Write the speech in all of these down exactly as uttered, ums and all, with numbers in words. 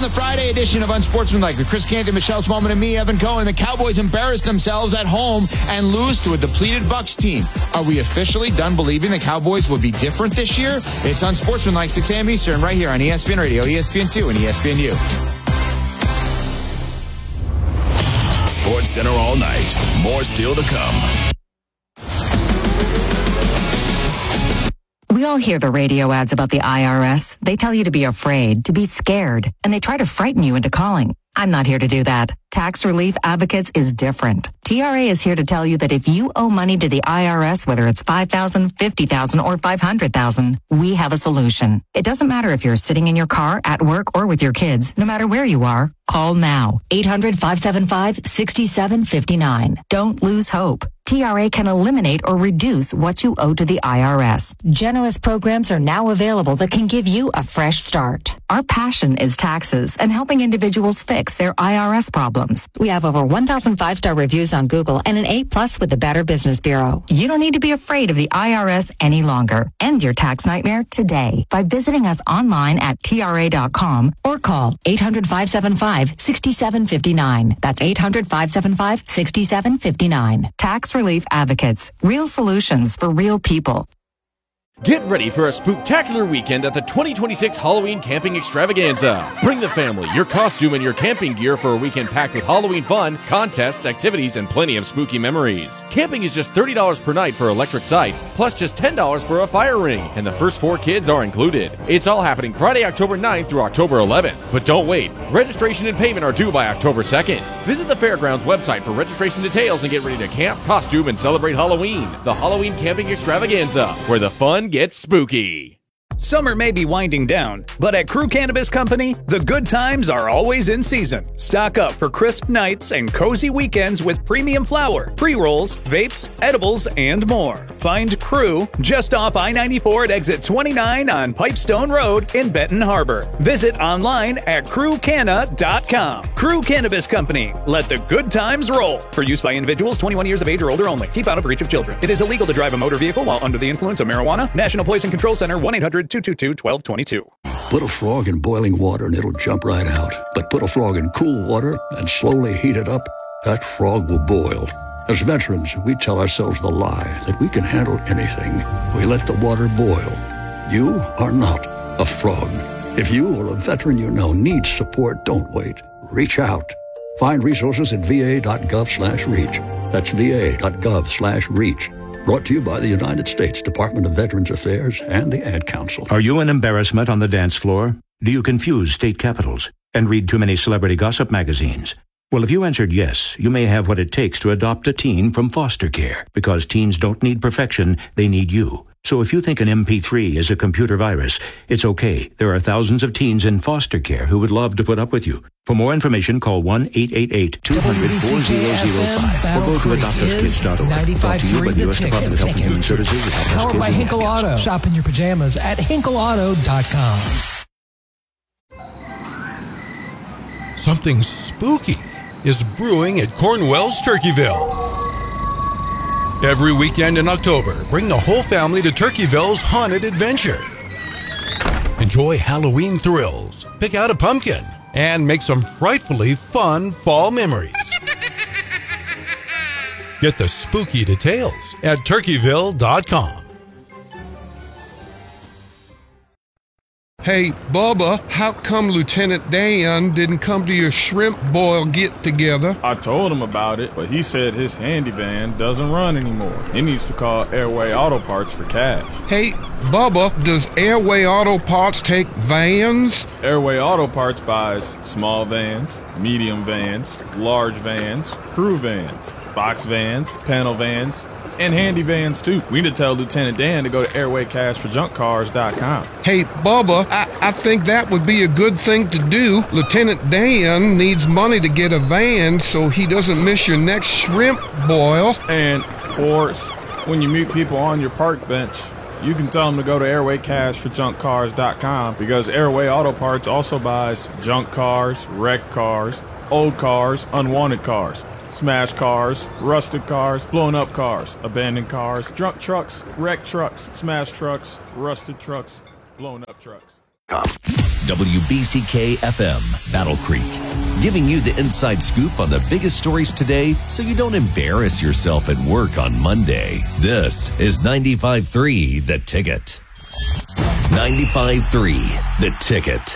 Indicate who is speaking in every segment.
Speaker 1: on the Friday edition of Unsportsmanlike with Chris Canty, Michelle Smallman, and me, Evan Cohen. The Cowboys embarrass themselves at home and lose to a depleted Bucs team. Are we officially done believing the Cowboys will be different this year? It's Unsportsmanlike, six a.m. Eastern, right here on E S P N Radio, E S P N two, and E S P N U.
Speaker 2: Sports Center all night. More still to come.
Speaker 3: We all hear the radio ads about the I R S. They tell you to be afraid, to be scared, and they try to frighten you into calling. I'm not here to do that. Tax Relief Advocates is different. T R A is here to tell you that if you owe money to the I R S, whether it's five thousand dollars, fifty thousand dollars, or five hundred thousand dollars, we have a solution. It doesn't matter if you're sitting in your car, at work, or with your kids. No matter where you are, call now. eight hundred, five seven five, six seven five nine. Don't lose hope. T R A can eliminate or reduce what you owe to the I R S. Generous programs are now available that can give you a fresh start. Our passion is taxes and helping individuals fix their I R S problems. We have over one thousand five-star reviews on Google and an A plus with the Better Business Bureau. You don't need to be afraid of the I R S any longer. End your tax nightmare today by visiting us online at T R A dot com or call eight hundred, five seven five, six seven five nine. That's eight hundred, five seven five, six seven five nine. Tax Relief Advocates. Real solutions for real people.
Speaker 4: Get ready for a spooktacular weekend at the twenty twenty-six Halloween Camping Extravaganza. Bring the family, your costume, and your camping gear for a weekend packed with Halloween fun, contests, activities, and plenty of spooky memories. Camping is just thirty dollars per night for electric sites, plus just ten dollars for a fire ring, and the first four kids are included. It's all happening Friday, October ninth through October eleventh. But don't wait. Registration and payment are due by October second. Visit the Fairgrounds website for registration details and get ready to camp, costume, and celebrate Halloween. The Halloween Camping Extravaganza, where the fun gets spooky.
Speaker 5: Summer may be winding down, but at Crew Cannabis Company, the good times are always in season. Stock up for crisp nights and cozy weekends with premium flower, pre-rolls, vapes, edibles, and more. Find Crew just off I ninety-four at exit twenty-nine on Pipestone Road in Benton Harbor. Visit online at crew canna dot com. Crew Cannabis Company. Let the good times roll. For use by individuals twenty-one years of age or older only. Keep out of reach of children. It is illegal to drive a motor vehicle while under the influence of marijuana. National Poison Control Center, one eight hundred, two two two, one two two two.
Speaker 6: Put a frog in boiling water and it'll jump right out. But put a frog in cool water and slowly heat it up, that frog will boil. As veterans, we tell ourselves the lie that we can handle anything. We let the water boil. You are not a frog. If you or a veteran you know needs support, don't wait. Reach out. Find resources at va.gov slash reach. That's va.gov slash reach. Brought to you by the United States Department of Veterans Affairs and the Ad Council.
Speaker 7: Are you an embarrassment on the dance floor? Do you confuse state capitals and read too many celebrity gossip magazines? Well, if you answered yes, you may have what it takes to adopt a teen from foster care, because teens don't need perfection, they need you. So if you think an M P three is a computer virus, it's okay. There are thousands of teens in foster care who would love to put up with you. For more information, call one eight eight eight, two hundred, four thousand five or go to adopt us kids dot org. Brought to you by the U S Department of Health and Human Services.
Speaker 8: Powered by Hinkle Auto. Shop in your pajamas at hinkle auto dot com.
Speaker 9: Something spooky is brewing at Cornwell's Turkeyville. Every weekend in October, bring the whole family to Turkeyville's Haunted Adventure. Enjoy Halloween thrills, pick out a pumpkin, and make some frightfully fun fall memories. Get the spooky details at turkeyville dot com.
Speaker 10: Hey, Bubba, how come Lieutenant Dan didn't come to your shrimp boil get-together?
Speaker 11: I told him about it, but he said his handy van doesn't run anymore. He needs to call Airway Auto Parts for cash.
Speaker 10: Hey, Bubba, does Airway Auto Parts take vans?
Speaker 11: Airway Auto Parts buys small vans, medium vans, large vans, crew vans, box vans, panel vans, and handy vans too. We need to tell Lieutenant Dan to go to airway cash for junk cars dot com.
Speaker 10: Hey, Bubba, I, I think that would be a good thing to do. Lieutenant Dan needs money to get a van so he doesn't miss your next shrimp boil.
Speaker 11: And, of course, when you meet people on your park bench, you can tell them to go to airway cash for junk cars dot com, because Airway Auto Parts also buys junk cars, wrecked cars, old cars, unwanted cars, smashed cars, rusted cars, blown up cars, abandoned cars, drunk trucks, wrecked trucks, smashed trucks, rusted trucks, blown up trucks.
Speaker 2: Come.
Speaker 12: W B C K F M, Battle Creek, giving you the inside scoop on the biggest stories today so you don't embarrass yourself at work on Monday. This is ninety-five point three The Ticket. ninety-five point three The Ticket.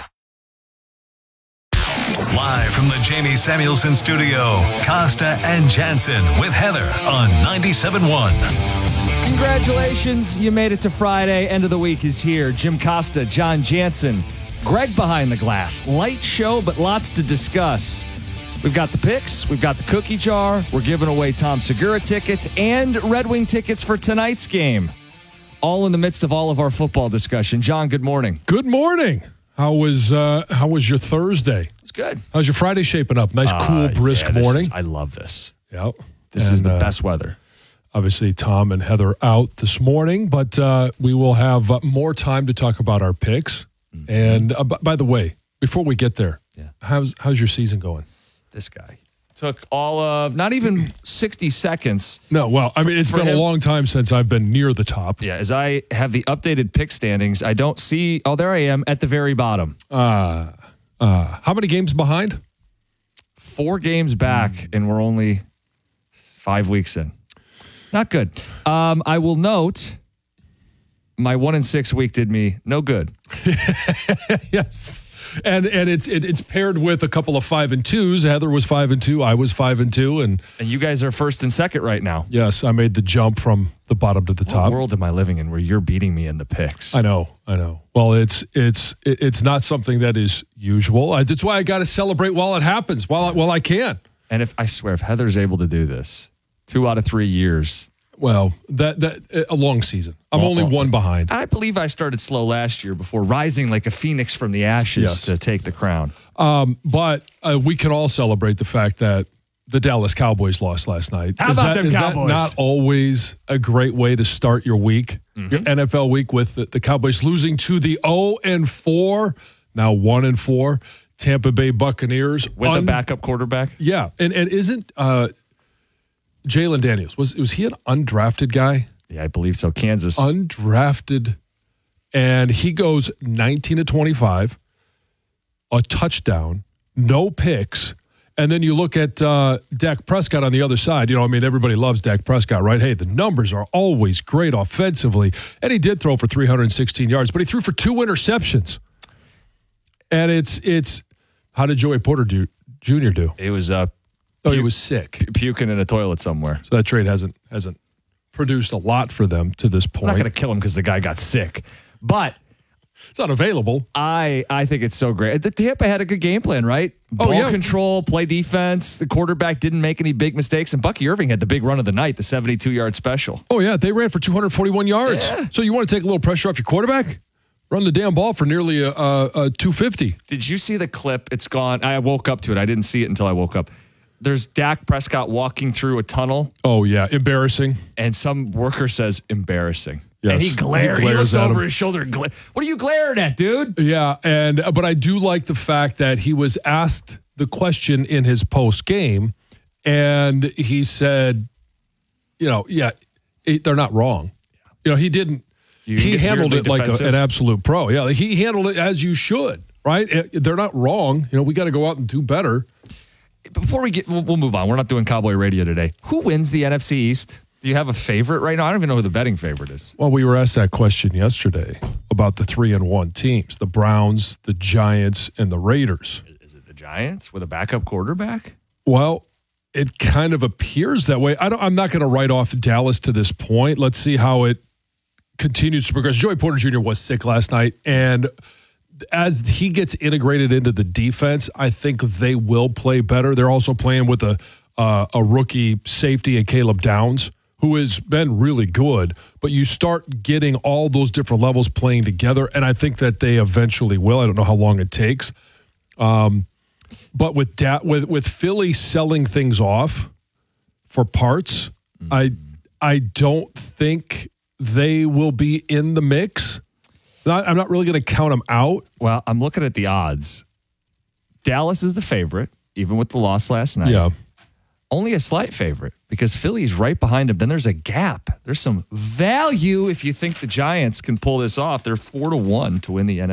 Speaker 13: Live from the Jamie Samuelson studio, Costa and Jansen with Heather on ninety-seven point one.
Speaker 14: Congratulations, you made it to Friday. End of the week is here. Jim Costa, John Jansen, Greg behind the glass. Light show, but lots to discuss. We've got the picks. We've got the cookie jar. We're giving away Tom Segura tickets and Red Wing tickets for tonight's game. All in the midst of all of our football discussion. John, good morning.
Speaker 15: Good morning. How was uh, how was your Thursday?
Speaker 14: It's good.
Speaker 15: How's your Friday shaping up? Nice,
Speaker 14: uh,
Speaker 15: cool, brisk
Speaker 14: yeah, this
Speaker 15: morning.
Speaker 14: Is, I love this.
Speaker 15: Yeah.
Speaker 14: This
Speaker 15: and,
Speaker 14: is the
Speaker 15: uh,
Speaker 14: best weather.
Speaker 15: Obviously, Tom and Heather out this morning, but uh, we will have uh, more time to talk about our picks. Mm-hmm. And uh, b- by the way, before we get there, yeah. how's how's your season going?
Speaker 14: This guy took all of not even sixty seconds.
Speaker 15: No, well, I mean, it's been him. a long time since I've been near the top.
Speaker 14: Yeah, as I have the updated pick standings, I don't see. Oh, there I am at the very bottom.
Speaker 15: Uh, uh, how many games behind?
Speaker 14: Four games back, mm. and we're only five weeks in. Not good. Um, I will note my one and six week did me no good.
Speaker 15: Yes, and and it's it, it's paired with a couple of five and twos. Heather was five and two. I was five and two, and
Speaker 14: and you guys are first and second right now.
Speaker 15: Yes, I made the jump from the bottom to the
Speaker 14: what
Speaker 15: top.
Speaker 14: What world am I living in where you're beating me in the picks?
Speaker 15: I know, I know. Well, it's it's it's not something that is usual. I, that's why I got to celebrate while it happens, while I, while I can.
Speaker 14: And if I swear, if Heather's able to do this, two out of three years.
Speaker 15: Well, that that a long season. I'm oh, only oh. one behind.
Speaker 14: I believe I started slow last year before rising like a phoenix from the ashes
Speaker 15: yes.
Speaker 14: to take the crown.
Speaker 15: Um, but uh, we can all celebrate the fact that the Dallas Cowboys lost last night.
Speaker 14: How
Speaker 15: is
Speaker 14: about
Speaker 15: that,
Speaker 14: them
Speaker 15: is
Speaker 14: Cowboys?
Speaker 15: That not always a great way to start your week, mm-hmm. your N F L week, with the, the Cowboys losing to the oh and four, now one and four Tampa Bay Buccaneers
Speaker 14: with Un- a backup quarterback.
Speaker 15: Yeah, and and isn't. Uh, Jalen Daniels, was was he an undrafted guy?
Speaker 14: Yeah, I believe so. Kansas.
Speaker 15: Undrafted. And he goes nineteen to twenty-five, a touchdown, no picks. And then you look at uh, Dak Prescott on the other side. You know, I mean, everybody loves Dak Prescott, right? Hey, the numbers are always great offensively. And he did throw for three hundred sixteen yards, but he threw for two interceptions. And it's, it's how did Joey Porter do, Junior do?
Speaker 14: It was uh
Speaker 15: Oh, he was sick.
Speaker 14: Puking in a toilet somewhere.
Speaker 15: So that trade hasn't hasn't produced a lot for them to this point.
Speaker 14: I'm not going to kill him because the guy got sick. But
Speaker 15: it's not available.
Speaker 14: I, I think it's so great. The Tampa had a good game plan, right? Ball
Speaker 15: oh, yeah.
Speaker 14: control, play defense. The quarterback didn't make any big mistakes. And Bucky Irving had the big run of the night, the seventy-two-yard special.
Speaker 15: Oh, yeah. They ran for two hundred forty-one yards.
Speaker 14: Yeah.
Speaker 15: So you want to take a little pressure off your quarterback? Run the damn ball for nearly a, a, a two fifty.
Speaker 14: Did you see the clip? It's gone. I woke up to it. I didn't see it until I woke up. There's Dak Prescott walking through a tunnel.
Speaker 15: Oh, yeah. Embarrassing.
Speaker 14: And some worker says, embarrassing.
Speaker 15: Yes.
Speaker 14: And he glared. He,
Speaker 15: he
Speaker 14: looks over
Speaker 15: him.
Speaker 14: his shoulder. And gla- what are you glaring at, dude?
Speaker 15: Yeah, and but I do like the fact that he was asked the question in his post game, and he said, you know, yeah, it, they're not wrong. You know, he didn't.
Speaker 14: You
Speaker 15: he handled it like
Speaker 14: defensive.
Speaker 15: a, an absolute pro. Yeah, he handled it as you should, right? They're not wrong. You know, we got to go out and do better.
Speaker 14: Before we get, we'll, we'll move on. We're not doing Cowboy Radio today. Who wins the N F C East? Do you have a favorite right now? I don't even know who the betting favorite is.
Speaker 15: Well, we were asked that question yesterday about the three and one teams: the Browns, the Giants, and the Raiders.
Speaker 14: Is it the Giants with a backup quarterback?
Speaker 15: Well, it kind of appears that way. I don't, I'm not going to write off Dallas to this point. Let's see how it continues to progress. Joey Porter Junior was sick last night, and as he gets integrated into the defense, I think they will play better. They're also playing with a uh, a rookie safety in Caleb Downs, who has been really good. But you start getting all those different levels playing together, and I think that they eventually will. I don't know how long it takes. Um, but with da- with with Philly selling things off for parts, mm-hmm. I I don't think they will be in the mix. Not, I'm not really going to count them out.
Speaker 14: Well, I'm looking at the odds. Dallas is the favorite, even with the loss last night.
Speaker 15: Yeah.
Speaker 14: Only a slight favorite because Philly's right behind him. Then there's a gap. There's some value if you think the Giants can pull this off. They're four to one to win the N F L.